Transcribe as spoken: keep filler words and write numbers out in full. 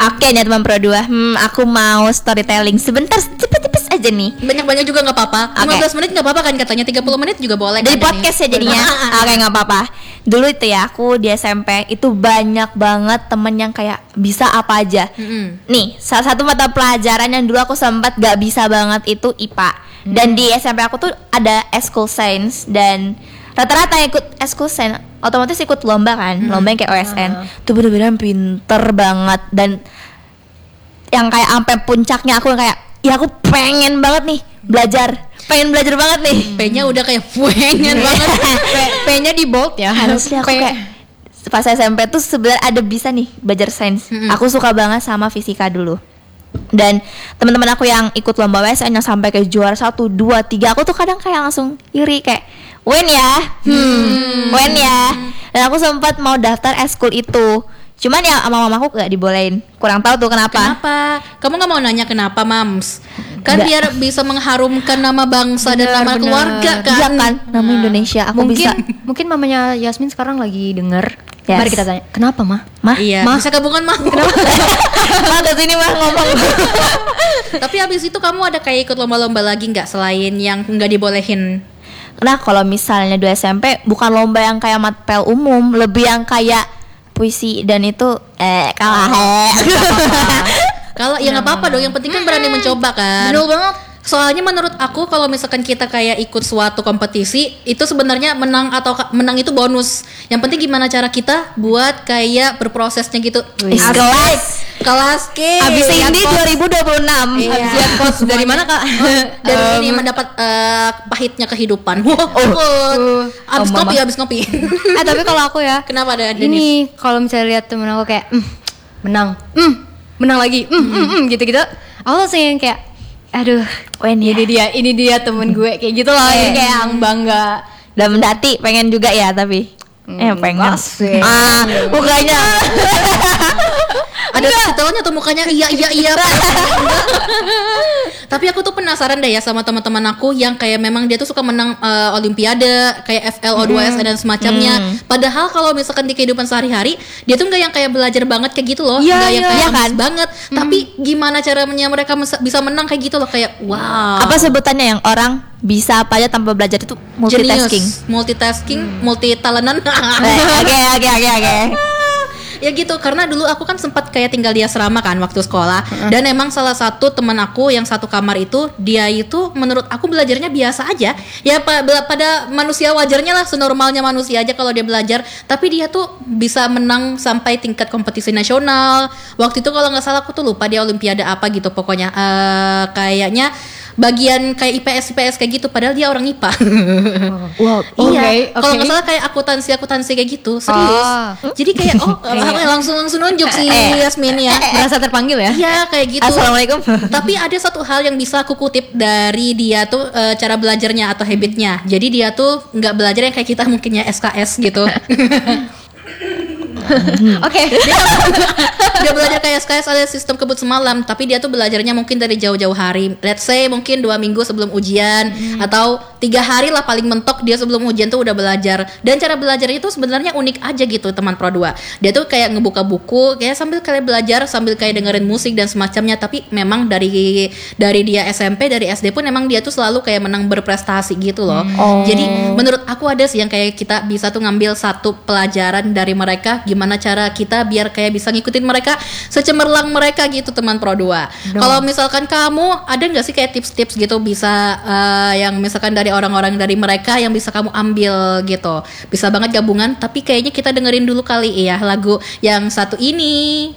Oke nih teman Pro dua, hmm, aku mau storytelling sebentar, tipis-tipis aja nih. Banyak-banyak juga gak apa-apa. Oke. lima belas menit gak apa-apa kan katanya, tiga puluh menit juga boleh. Dari kan, podcast ya Dani? jadinya. Oke nggak apa-apa. Dulu itu ya aku di S M P itu banyak banget temen yang kayak bisa apa aja. Mm-mm. Nih salah satu mata pelajaran yang dulu aku sempat gak bisa banget itu I P A. Dan di S M P aku tuh ada Eskul Sains, dan rata-rata yang ikut Eskul Sains otomatis ikut lomba kan, lomba yang kayak O S N. Tuh bener-bener pinter banget, dan yang kayak sampai puncaknya aku kayak ya aku pengen banget nih belajar, pengen belajar banget nih. P-nya udah kayak pengen banget. P- P-nya di bold ya. Harusnya aku P- kayak pas S M P tuh sebenarnya ada bisa nih belajar sains. Mm-mm. Aku suka banget sama fisika dulu. Dan teman-teman aku yang ikut lomba W S N yang sampai kayak juara satu, dua, tiga, aku tuh kadang kayak langsung iri kayak Wen ya, hmm, Wen ya. Dan aku sempat mau daftar eskul itu. Cuman ya sama mamaku gak dibolehin. Kurang tahu tuh kenapa. Kenapa? Kamu gak mau nanya kenapa, Mams? Kan Nggak. biar bisa mengharumkan nama bangsa dan Bener, nama bener. keluarga kan. Iya kan, nama Indonesia. Aku mungkin bisa. mungkin mamanya Yasmin sekarang lagi denger. Yes. Mari kita tanya, kenapa mah? Mah, Iya, Mah. bisa gabungan mah. mah kesini mah ngomong. Tapi abis itu kamu ada kayak ikut lomba-lomba lagi nggak selain yang nggak dibolehin? Nah kalau misalnya di S M P bukan lomba yang kayak matpel umum, lebih yang kayak puisi, dan itu eh kalah. Kalau ya nggak apa-apa dong, yang penting kan berani mencoba kan. Betul banget. Soalnya menurut aku kalau misalkan kita kayak ikut suatu kompetisi itu sebenarnya menang atau ka- menang itu bonus. Yang penting gimana cara kita buat kayak berprosesnya gitu. Is kelas. Kelas ke. Abis ini dua ribu dua puluh enam. Iya. Habis lihat post dari mana kak? Dan ini mendapat eh, pahitnya kehidupan. Wah, uh, abis oh, kopi, mama. abis kopi. Eh tapi kalau aku ya, Kenapa ada Denis? ini kalau misalnya lihat temen aku kayak mm, menang, mm, menang lagi, mm, mm, mm, gitu-gitu, aku langsung yang kayak, aduh, Wen ya. ini dia, ini dia temen gue kayak gitu loh, Eh. yang kayak yang bangga. Dan mendati pengen juga ya tapi eh pengen. Asik. Ah, mukanya. Ada titelnya tuh mukanya iya iya iya. Tapi aku tuh penasaran deh ya sama teman-teman aku yang kayak memang dia tuh suka menang eh, olimpiade kayak F L O dua S dan semacamnya. Padahal kalau misalkan di kehidupan sehari-hari dia tuh nggak yang kayak belajar banget kayak gitu loh, Iya, nggak yang iya. kayak Iya ambis kan? banget. Tapi gimana caranya mereka mesa- bisa menang kayak gitu loh, kayak wow. Apa sebutannya yang orang bisa apa aja tanpa belajar itu multitasking. Genius. Multitasking, multi talentan. Eh, Oke oke oke oke. Ya gitu, karena dulu aku kan sempat kayak tinggal di asrama kan waktu sekolah. Dan emang salah satu teman aku yang satu kamar itu, dia itu menurut aku belajarnya biasa aja. Ya pa- bela- pada manusia wajarnya lah, senormalnya manusia aja kalau dia belajar. Tapi dia tuh bisa menang sampai tingkat kompetisi nasional. Waktu itu kalau nggak salah aku tuh lupa dia olimpiade apa gitu pokoknya. Eh, kayaknya bagian kayak I P S I P S kayak gitu, padahal dia orang I P A. Wow, Iya, oke, kalau oke. nggak salah kayak akuntansi akuntansi kayak gitu, serius. Ah. Jadi kayak oh langsung langsung nunjuk si Yasmin ya. Merasa terpanggil ya? Iya kayak gitu. Assalamualaikum. Tapi ada satu hal yang bisa aku kutip dari dia tuh eh, cara belajarnya atau habitnya. Jadi dia tuh nggak belajar yang kayak kita mungkin ya S K S gitu. Oke. Dia belajar kayak S K S alias sistem kebut semalam, tapi dia tuh belajarnya mungkin dari jauh-jauh hari. Let's say mungkin dua minggu sebelum ujian atau tiga hari lah paling mentok dia sebelum ujian tuh udah belajar. Dan cara belajarnya itu sebenarnya unik aja gitu teman Pro dua. Dia tuh kayak ngebuka buku kayak sambil kayak belajar sambil kayak dengerin musik dan semacamnya. Tapi memang dari dari dia S M P dari S D pun memang dia tuh selalu kayak menang berprestasi gitu loh. Oh. Jadi menurut aku ada sih yang kayak kita bisa tuh ngambil satu pelajaran dari mereka, gimana cara kita biar kayak bisa ngikutin mereka secemerlang mereka gitu teman Pro dua. Kalau misalkan kamu ada nggak sih kayak tips-tips gitu bisa eh, yang misalkan dari orang-orang dari mereka yang bisa kamu ambil gitu. Bisa banget gabungan, tapi kayaknya kita dengerin dulu kali ya lagu yang satu ini.